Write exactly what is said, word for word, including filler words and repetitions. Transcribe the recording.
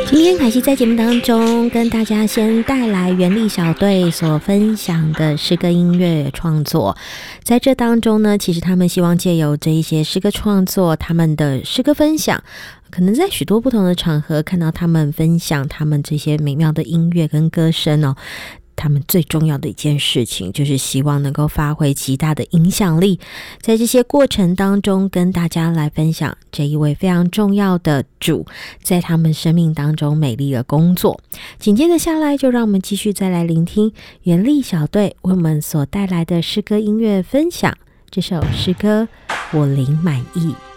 今天凯西在节目当中跟大家先带来原力小队所分享的诗歌音乐创作，在这当中呢，其实他们希望借由这一些诗歌创作，他们的诗歌分享，可能在许多不同的场合看到他们分享他们这些美妙的音乐跟歌声哦。他们最重要的一件事情就是希望能够发挥极大的影响力，在这些过程当中跟大家来分享这一位非常重要的主在他们生命当中美丽的工作。紧接着下来就让我们继续再来聆听原力小队为我们所带来的诗歌音乐分享，这首诗歌我灵满意。